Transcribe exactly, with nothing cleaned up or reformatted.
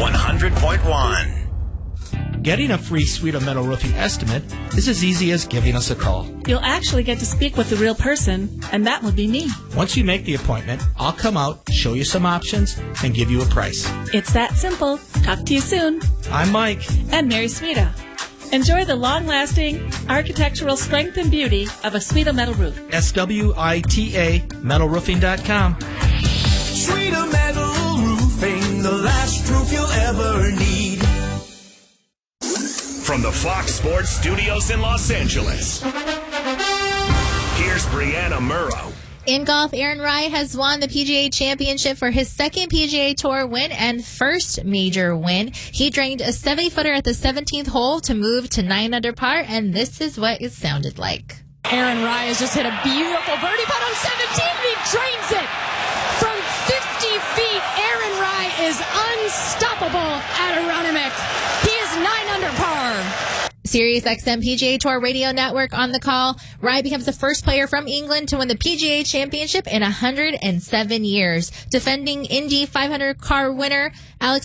one hundred point one. Getting a free Sweeto Metal Roofing estimate is as easy as giving us a call. You'll actually get to speak with the real person, and that would be me. Once you make the appointment, I'll come out, show you some options, and give you a price. It's that simple. Talk to you soon. I'm Mike. And Mary Sweeto. Enjoy the long-lasting architectural strength and beauty of a Sweeto Metal Roof. S W I T A metal roofing dot com. Sweeto Metal Roofing, the last roof you'll ever need. From the Fox Sports Studios in Los Angeles, here's Brianna Murrow. In golf, Aaron Rai has won the P G A Championship for his second P G A Tour win and first major win. He drained a seventy-footer at the seventeenth hole to move to nine under par, and this is what it sounded like. Aaron Rai has just hit a beautiful birdie putt on seventeen, and he drains it from fifty feet. Aaron Rai is unstoppable at Aronimink. He is nine under par. Sirius X M P G A Tour Radio Network on the call. Rai becomes the first player from England to win the P G A Championship in one hundred seven years. Defending Indy five hundred car winner Alex